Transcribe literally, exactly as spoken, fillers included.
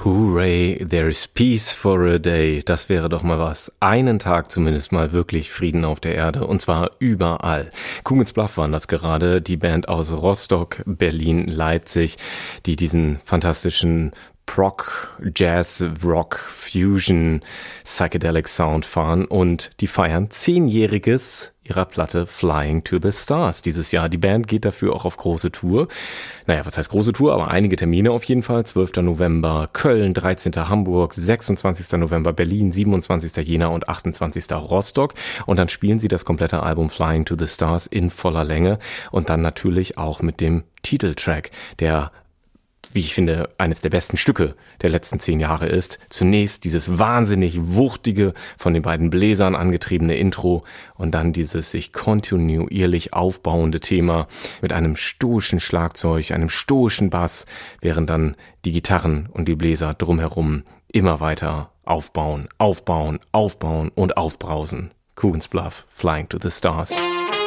Hooray, there is peace for a day. Das wäre doch mal was. Einen Tag zumindest mal wirklich Frieden auf der Erde. Und zwar überall. Coogan's Bluff waren das gerade. Die Band aus Rostock, Berlin, Leipzig, die diesen fantastischen Prog, Jazz, Rock, Fusion, Psychedelic Sound fahren. Und die feiern zehnjähriges ihrer Platte Flying to the Stars dieses Jahr. Die Band geht dafür auch auf große Tour. Naja, was heißt große Tour? Aber einige Termine auf jeden Fall. zwölfter November Köln, dreizehnter Hamburg, sechsundzwanzigster November Berlin, siebenundzwanzigster Jena und achtundzwanzigster Rostock. Und dann spielen sie das komplette Album Flying to the Stars in voller Länge. Und dann natürlich auch mit dem Titeltrack, der, wie ich finde, eines der besten Stücke der letzten zehn Jahre ist. Zunächst dieses wahnsinnig wuchtige, von den beiden Bläsern angetriebene Intro und dann dieses sich kontinuierlich aufbauende Thema mit einem stoischen Schlagzeug, einem stoischen Bass, während dann die Gitarren und die Bläser drumherum immer weiter aufbauen, aufbauen, aufbauen und aufbrausen. Coogan's Bluff, Flying to the Stars.